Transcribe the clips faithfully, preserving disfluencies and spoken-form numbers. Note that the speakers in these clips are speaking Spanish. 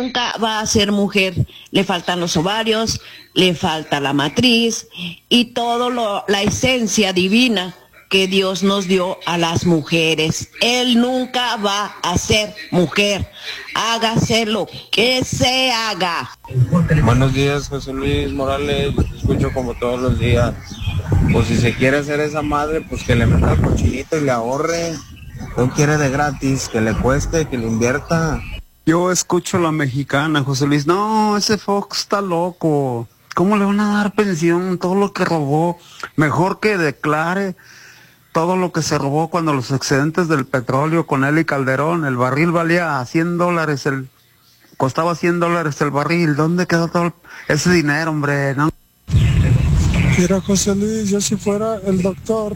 Nunca va a ser mujer, le faltan los ovarios, le falta la matriz y todo lo, la esencia divina que Dios nos dio a las mujeres. Él nunca va a ser mujer, hágase lo que se haga. Buenos días, José Luis Morales, los escucho como todos los días. Pues si se quiere hacer esa madre, pues que le meta el cochinito y le ahorre. No quiere de gratis, que le cueste, que le invierta. Yo escucho a la mexicana, José Luis. No, ese Fox está loco. ¿Cómo le van a dar pensión todo lo que robó? Mejor que declare todo lo que se robó cuando los excedentes del petróleo con él y Calderón. El barril valía cien dólares, el costaba cien dólares el barril. ¿Dónde quedó todo ese dinero, hombre? ¿No? Mira, José Luis, yo si fuera el doctor,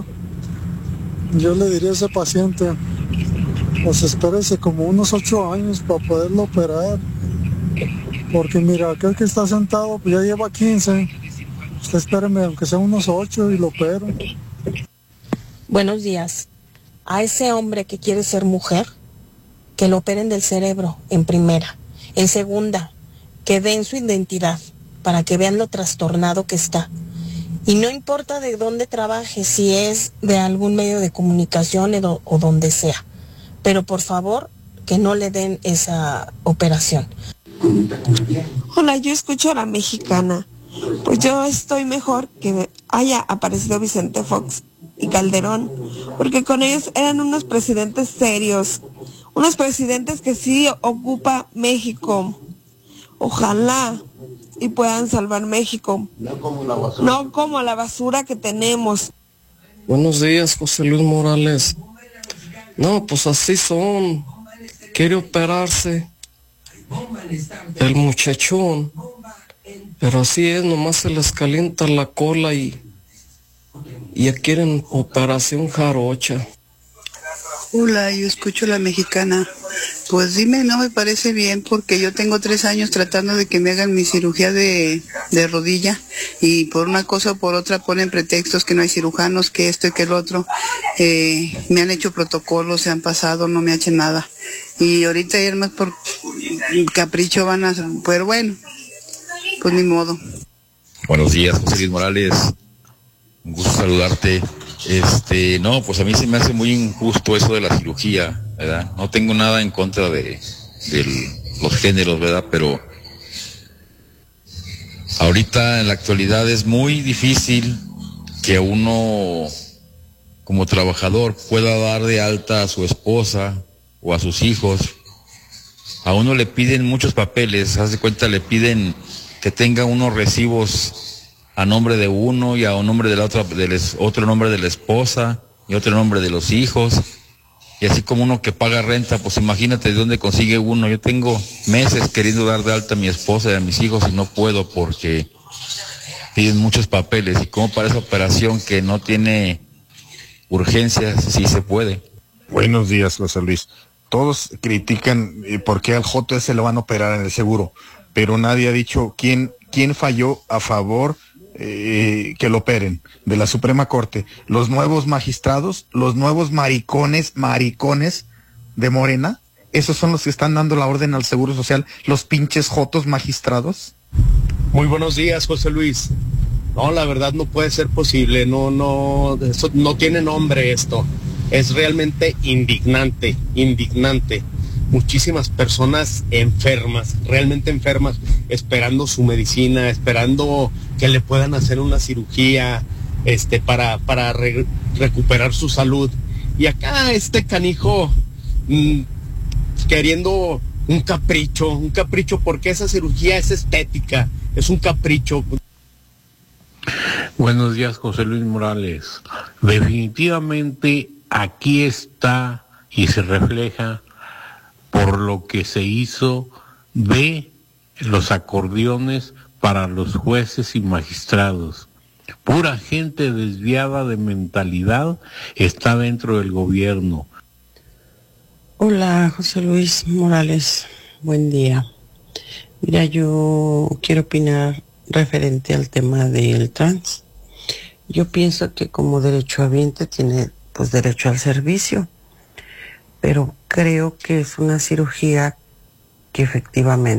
yo le diría a ese paciente, pues espérese como unos ocho años para poderlo operar. Porque mira, aquel que está sentado pues ya lleva quince. Usted espéreme, aunque sea unos ocho y lo opero. Buenos días. A ese hombre que quiere ser mujer, que lo operen del cerebro, en primera. En segunda, que den su identidad, para que vean lo trastornado que está. Y no importa de dónde trabaje, si es de algún medio de comunicación o, o donde sea. Pero por favor, que no le den esa operación. Hola, yo escucho a la mexicana. Pues yo estoy mejor que haya aparecido Vicente Fox y Calderón, porque con ellos eran unos presidentes serios, unos presidentes que sí ocupa México. Ojalá y puedan salvar México, no como la basura, no como la basura que tenemos. Buenos días, José Luis Morales. No, pues así son. Quiere operarse el muchachón, pero así es, nomás se les calienta la cola y, y ya quieren operación jarocha. Hola, yo escucho a la mexicana. Pues dime, no me parece bien porque yo tengo tres años tratando de que me hagan mi cirugía de, de rodilla y por una cosa o por otra ponen pretextos que no hay cirujanos, que esto y que el otro. Eh, me han hecho protocolos, se han pasado, no me han hecho nada. Y ahorita ya más por capricho van a... Pero bueno, pues ni modo. Buenos días, José Luis Morales. Un gusto saludarte. Este, no, pues a mí se me hace muy injusto eso de la cirugía, ¿verdad? No tengo nada en contra de, de los géneros, ¿verdad? Pero ahorita en la actualidad es muy difícil que uno, como trabajador, pueda dar de alta a su esposa o a sus hijos. A uno le piden muchos papeles, haz de cuenta, le piden que tenga unos recibos a nombre de uno y a un nombre de la otra, del otro nombre de la esposa y otro nombre de los hijos, y así como uno que paga renta, pues imagínate de dónde consigue uno. Yo tengo meses queriendo dar de alta a mi esposa y a mis hijos y no puedo porque piden muchos papeles, y como para esa operación que no tiene urgencias, sí se puede. Buenos días, José Luis. Todos critican eh, por qué al J S lo van a operar en el seguro, pero nadie ha dicho quién, quién falló a favor Eh, que lo operen, de la Suprema Corte. Los nuevos magistrados, los nuevos maricones, maricones de Morena, esos son los que están dando la orden al Seguro Social, los pinches jotos magistrados. Muy buenos días, José Luis. No, la verdad no puede ser posible, no, no, eso no tiene nombre esto. Es realmente indignante, indignante. Muchísimas personas enfermas, realmente enfermas, esperando su medicina, esperando que le puedan hacer una cirugía, este, para, para re- recuperar su salud. Y acá este canijo mmm, queriendo un capricho, un capricho porque esa cirugía es estética, es un capricho. Buenos días, José Luis Morales. Definitivamente aquí está y se refleja por lo que se hizo de los acordeones para los jueces y magistrados. Pura gente desviada de mentalidad está dentro del gobierno. Hola, José Luis Morales, buen día. Mira, yo quiero opinar referente al tema del trans. Yo pienso que como derechohabiente tiene pues derecho al servicio, pero creo que es una cirugía que efectivamente